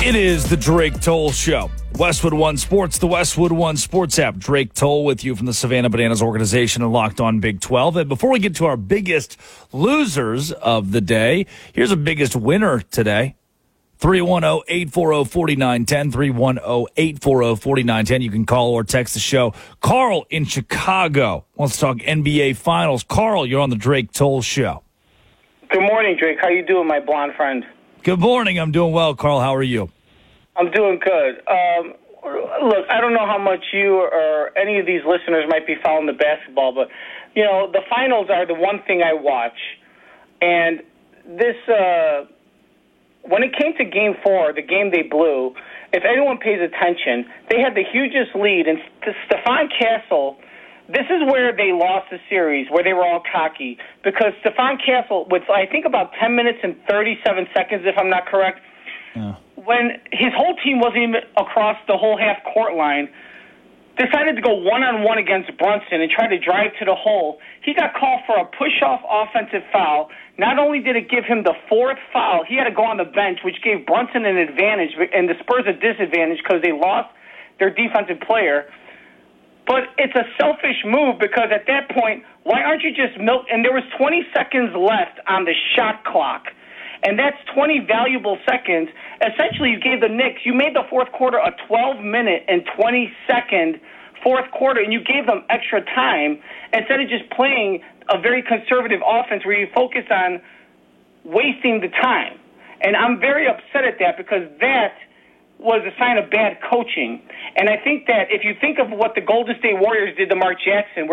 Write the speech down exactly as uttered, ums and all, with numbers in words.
It is the Drake Toll Show. Westwood One Sports, the Westwood One Sports app. Drake Toll with you from the Savannah Bananas organization and Locked On Big twelve. And before we get to our biggest losers of the day, here's a biggest winner today. three one zero, eight four zero, four nine one zero, three one zero, eight four zero, four nine one zero. You can call or text the show. Carl in Chicago wants to talk N B A Finals. Carl, you're on the Drake Toll Show. Good morning, Drake. How you doing, my blonde friend? Good morning. I'm doing well. Carl, how are you? I'm doing good. Um, look, I don't know how much you or any of these listeners might be following the basketball, but, you know, the finals are the one thing I watch. And this, uh, when it came to game four, the game they blew, if anyone pays attention, they had the hugest lead. And Stephon Castle, this is where they lost the series, where they were all cocky. Because Stephon Castle, with I think about ten minutes and thirty-seven seconds, if I'm not correct, yeah. when his whole team wasn't even across the whole half-court line, decided to go one-on-one against Brunson and try to drive to the hole. He got called for a push-off offensive foul. Not only did it give him the fourth foul, he had to go on the bench, which gave Brunson an advantage and the Spurs a disadvantage because they lost their defensive player. But it's a selfish move because at that point, why aren't you just milk? And there was twenty seconds left on the shot clock. And that's twenty valuable seconds. Essentially, you gave the Knicks, you made the fourth quarter a twelve-minute and twenty-second fourth quarter, and you gave them extra time instead of just playing a very conservative offense where you focus on wasting the time. And I'm very upset at that because that was a sign of bad coaching. And I think that if you think of what the Golden State Warriors did to Mark Jackson,